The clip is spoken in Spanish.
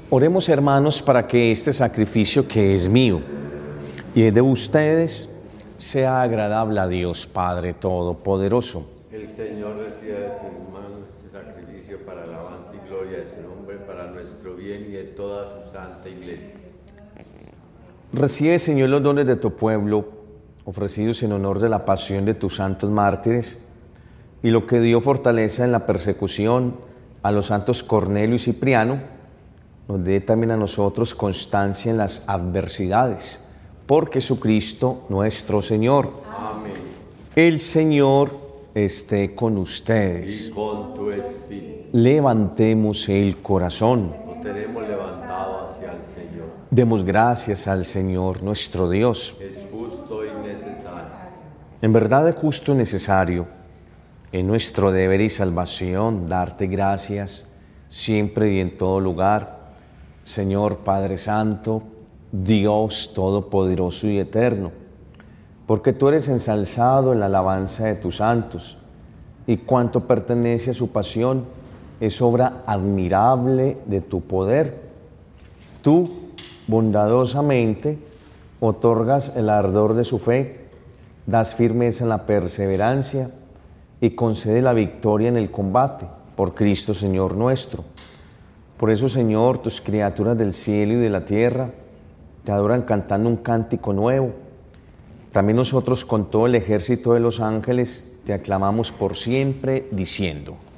Oremos, hermanos, para que este sacrificio que es mío y es de ustedes sea agradable a Dios Padre Todopoderoso. El Señor reciba de tus manos este sacrificio para alabanza y gloria de su nombre, para nuestro bien y de toda su santa iglesia. Recibe, Señor, los dones de tu pueblo, ofrecidos en honor de la pasión de tus santos mártires, y lo que dio fortaleza en la persecución a los santos Cornelio y Cipriano, nos dé también a nosotros constancia en las adversidades, por Jesucristo nuestro Señor. Amén. El Señor esté con ustedes. Y con tu espíritu. Levantemos el corazón. Lo tenemos levantado hacia el Señor. Demos gracias al Señor nuestro Dios. Es justo y necesario. En verdad es justo y necesario, en nuestro deber y salvación, darte gracias siempre y en todo lugar, Señor Padre Santo, Dios Todopoderoso y Eterno, porque tú eres ensalzado en la alabanza de tus santos, y cuanto pertenece a su pasión es obra admirable de tu poder. Tú, bondadosamente, otorgas el ardor de su fe, das firmeza en la perseverancia y concede la victoria en el combate, por Cristo Señor nuestro. Por eso, Señor, tus criaturas del cielo y de la tierra te adoran cantando un cántico nuevo. También nosotros, con todo el ejército de los ángeles, te aclamamos por siempre, diciendo: